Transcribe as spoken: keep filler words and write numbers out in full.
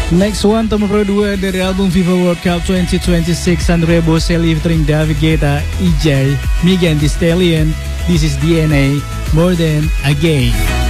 Next one, nomor dua dari album FIFA World Cup twenty twenty-six, Andrea Bocelli featuring David Guetta, E J, Megan Thee Stallion, This Is D N A, More Than a Game.